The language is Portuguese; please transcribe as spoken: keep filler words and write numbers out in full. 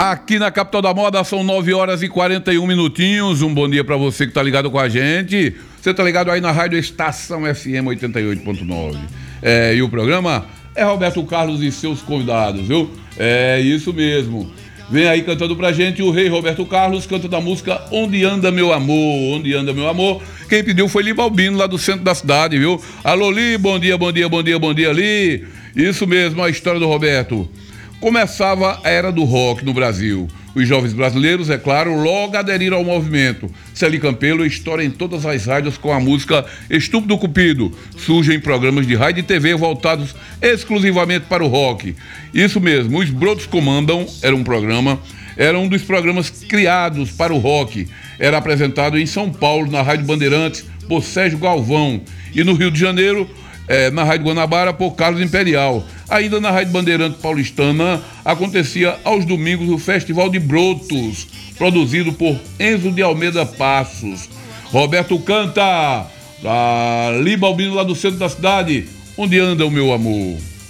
Aqui na Capital da Moda são nove horas e quarenta e um minutinhos. Um bom dia pra você que tá ligado com a gente. Você tá ligado aí na Rádio Estação F M oitenta e oito ponto nove. É, e o programa é Roberto Carlos e seus convidados, viu? É isso mesmo. Vem aí cantando pra gente o rei Roberto Carlos, canta da música Onde Anda Meu Amor, Onde Anda Meu Amor. Quem pediu foi Li Balbino, lá do centro da cidade, viu? Alô, Li, bom dia, bom dia, bom dia, bom dia, Li. Isso mesmo, a história do Roberto. Começava a era do rock no Brasil. Os jovens brasileiros, é claro, logo aderiram ao movimento. Celi Campelo estoura em todas as rádios com a música Estúpido Cupido. Surgem programas de rádio e T V voltados exclusivamente para o rock. Isso mesmo, Os Brotos Comandam era um programa, era um dos programas criados para o rock. Era apresentado em São Paulo, na Rádio Bandeirantes, por Sérgio Galvão. E no Rio de Janeiro, É, na Rádio Guanabara, por Carlos Imperial. Ainda na Rádio Bandeirante Paulistana, acontecia aos domingos o Festival de Brotos, produzido por Enzo de Almeida Passos. Roberto canta, a Li Balbino lá do centro da cidade, Onde Anda o Meu Amor.